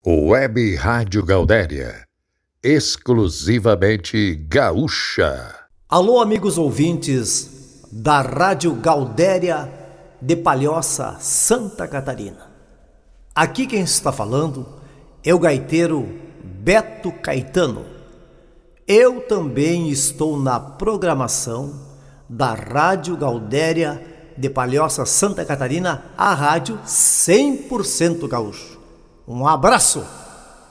Web Rádio Gaudéria, exclusivamente gaúcha. Alô, amigos ouvintes da Rádio Gaudéria de Palhoça, Santa Catarina. Aqui quem está falando é o gaiteiro Beto Caetano. Eu também estou na programação da Rádio Gaudéria de Palhoça, Santa Catarina, a rádio 100% gaúcho. Um abraço!